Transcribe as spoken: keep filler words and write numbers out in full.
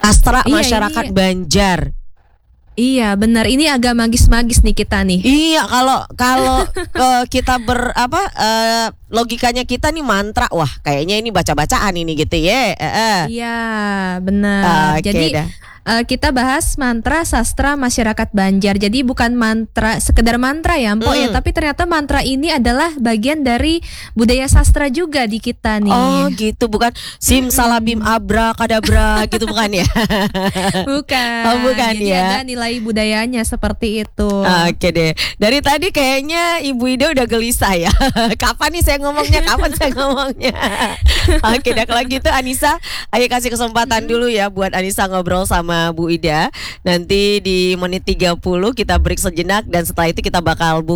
Sastra Iya masyarakat ini Banjar. Iya benar, ini agak magis-magis nih kita nih. Iya, kalau kalau eh, kita ber apa eh, logikanya kita nih mantra, wah kayaknya ini baca-bacaan ini gitu ya. Heeh. Iya benar. Oke Jadi dah. eh, kita bahas mantra sastra masyarakat Banjar. Jadi bukan mantra sekedar mantra ya, Mpok ya, Hmm. tapi ternyata mantra ini adalah bagian dari budaya sastra juga di kita Oh nih. gitu, bukan simsalabim Mm-mm. abra kadabra gitu bukan ya? Bukan. Oh bukan Jadi ya. ada nilai budayanya seperti itu. Oke deh. Dari tadi kayaknya Ibu Ida udah gelisah ya. Kapan nih saya ngomongnya? Kapan saya ngomongnya? Oke dah kalau gitu Anissa, ayo kasih kesempatan Mm-mm. dulu ya buat Anissa ngobrol sama Bu Ida. Nanti di menit tiga puluh kita break sejenak dan setelah itu kita bakal